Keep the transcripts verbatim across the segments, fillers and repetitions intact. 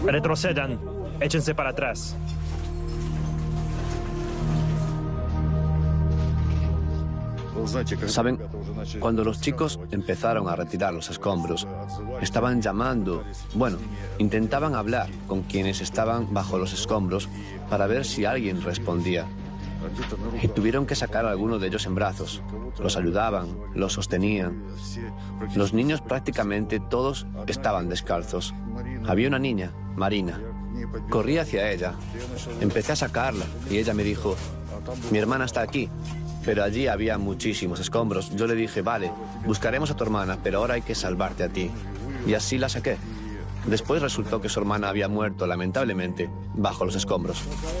Retrocedan. Échense para atrás. Saben, cuando los chicos empezaron a retirar los escombros, estaban llamando, bueno, intentaban hablar con quienes estaban bajo los escombros para ver si alguien respondía. Y tuvieron que sacar a alguno de ellos en brazos. Los ayudaban, los sostenían. Los niños prácticamente todos estaban descalzos. Había una niña, Marina. Corrí hacia ella. Empecé a sacarla y ella me dijo, mi hermana está aquí. Pero allí había muchísimos escombros. Yo le dije, vale, buscaremos a tu hermana, pero ahora hay que salvarte a ti. Y así la saqué. Después resultó que su hermana había muerto, lamentablemente, bajo los escombros.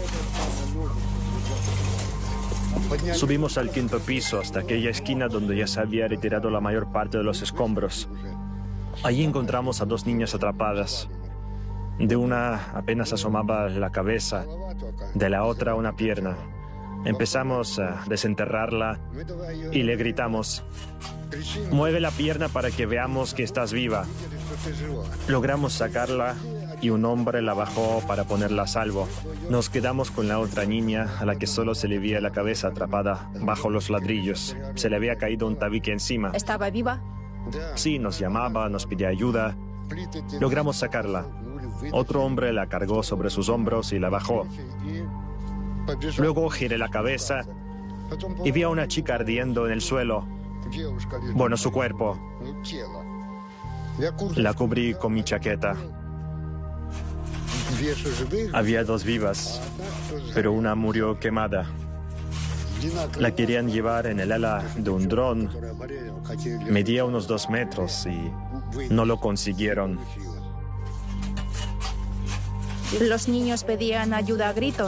Subimos al quinto piso hasta aquella esquina donde ya se había retirado la mayor parte de los escombros. Allí encontramos a dos niñas atrapadas. De una apenas asomaba la cabeza, de la otra una pierna. Empezamos a desenterrarla y le gritamos, mueve la pierna para que veamos que estás viva. Logramos sacarla y un hombre la bajó para ponerla a salvo. Nos quedamos con la otra niña, a la que solo se le veía la cabeza atrapada bajo los ladrillos. Se le había caído un tabique encima. ¿Estaba viva? Sí, nos llamaba, nos pedía ayuda. Logramos sacarla. Otro hombre la cargó sobre sus hombros y la bajó. Luego giré la cabeza y vi a una chica ardiendo en el suelo. Bueno, su cuerpo. La cubrí con mi chaqueta. Había dos vivas, pero una murió quemada. La querían llevar en el ala de un dron. Medía unos dos metros y no lo consiguieron. Los niños pedían ayuda a gritos.